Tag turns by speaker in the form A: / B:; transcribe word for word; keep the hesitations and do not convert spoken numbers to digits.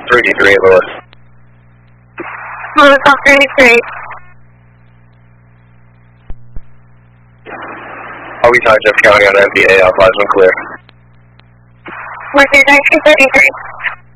A: thirty-three, Lewis.
B: Lewis, off thirty-three.
A: I'll be Township County on M P A, authorized when clear.
B: Mercury nineteen thirty-three.